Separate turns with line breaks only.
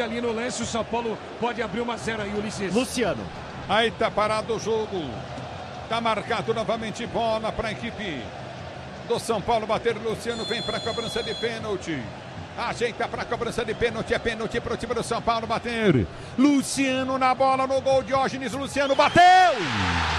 ali no lance, o São Paulo pode abrir 1-0 aí, Ulisses.
Luciano.
Aí tá parado o jogo. Tá marcado novamente bola para a equipe do São Paulo bater. Luciano vem para a cobrança de pênalti. Ajeita para a cobrança de pênalti. É pênalti para o time do São Paulo bater. Luciano na bola no gol. Diógenes. Luciano bateu.